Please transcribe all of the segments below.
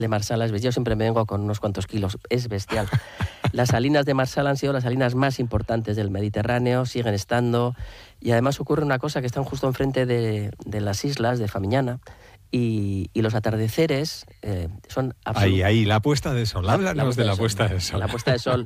de Marsala es bestial. Yo siempre me vengo con unos cuantos kilos, es bestial. Las salinas de Marsala han sido las salinas más importantes del Mediterráneo, siguen estando, y además ocurre una cosa, que están justo enfrente de las islas de Famiñana, y los atardeceres son absolutamente... Ahí, la puesta de sol, háblanos de la puesta de sol. La puesta de sol,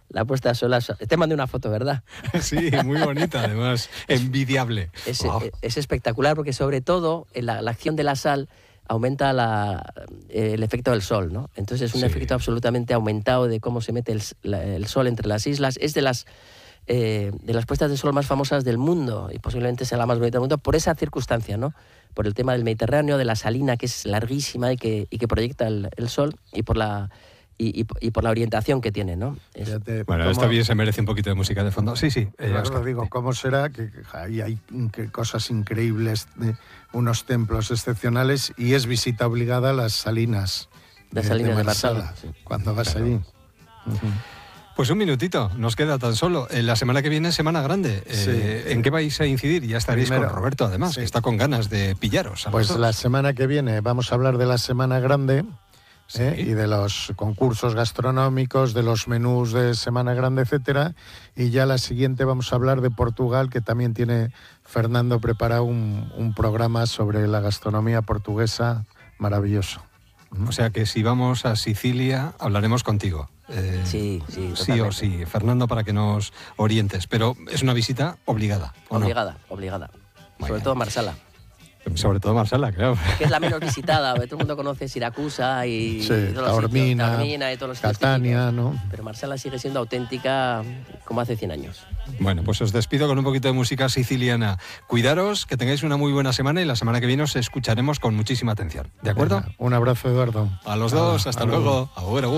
te mandé una foto, ¿verdad? Sí, muy bonita, además, envidiable. Es espectacular, porque sobre todo la acción de la sal aumenta el efecto del sol, ¿no? Entonces es un efecto absolutamente aumentado de cómo se mete el sol entre las islas. Es de las puestas de sol más famosas del mundo, y posiblemente sea la más bonita del mundo por esa circunstancia, ¿no? Por el tema del Mediterráneo, de la salina, que es larguísima y que proyecta el sol, y por la orientación que tiene, ¿no? Bueno, esto bien se merece un poquito de música de fondo. Sí. Claro, digo, ¿cómo será que hay cosas increíbles, unos templos excepcionales, y es visita obligada a las salinas? Las salinas de Marsala. Sí. Cuando vas allí. Uh-huh. Pues un minutito, nos queda tan solo. La semana que viene es Semana Grande. ¿En qué vais a incidir? Ya estaréis con Roberto, además, que está con ganas de pillaros. Pues la semana que viene vamos a hablar de la Semana Grande. Y de los concursos gastronómicos, de los menús de Semana Grande, etcétera. Y ya la siguiente vamos a hablar de Portugal, que también tiene Fernando preparado un programa sobre la gastronomía portuguesa maravilloso. O sea que si vamos a Sicilia hablaremos contigo. Sí, sí o sí, Fernando, para que nos orientes. Pero es una visita obligada. Obligada. Sobre todo Marsala. Sobre todo Marsala, claro. Que es la menos visitada, todo el mundo conoce Siracusa y Taormina y todos los Catania, ¿no? Pero Marsala sigue siendo auténtica como hace 100 años. Bueno, pues os despido con un poquito de música siciliana. Cuidaros, que tengáis una muy buena semana, y la semana que viene os escucharemos con muchísima atención. ¿De acuerdo? Venga, un abrazo, Eduardo. A los dos, hasta luego. Agur.